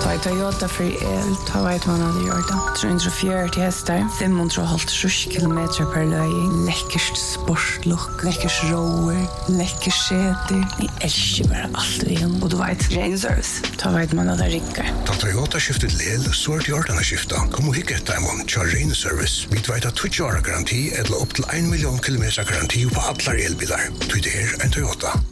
Toyota för el, ta vet man hade gjort det. 340 hästar, 550 kilometer per löjning. Läckert sportlook, läckert rower, läckert säte. Jag älskar bara allt vi har. Och du vet, ren service. Ta vet man hade rickar. Ta Toyota skiftet lel, så är det gjort att skifta. Kom och hicka ett timon, kör ren service. Vi vet att 20 år garanti eller upp till 1 miljon kilometer garanti på alla elbilar. Det är en Toyota.